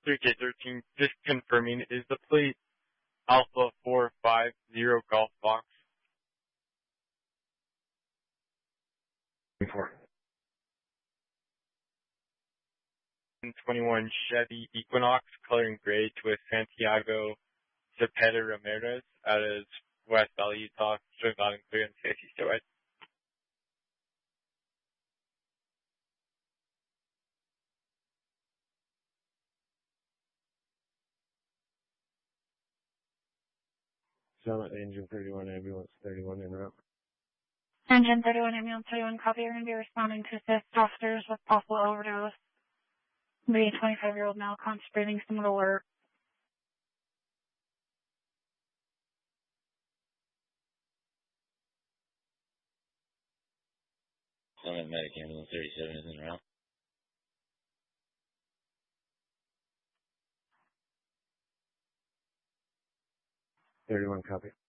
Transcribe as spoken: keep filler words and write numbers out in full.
three K thirteen, just confirming, is the plate Alpha four five zero Golf Fox? Four. twenty-one Chevy Equinox, color in gray, to a Santiago Cepeda Ramirez out of West Valley, Utah, showing not in clear and safety still right. Summit Engine thirty-one Ambulance thirty-one en route. Engine thirty-one Ambulance thirty-one, copy. You're going to be responding to assist officers with possible overdose. The twenty-five-year-old male conscious breathing, somewhat alert. Summit Medic Ambulance thirty-seven is en route. thirty-one, copy.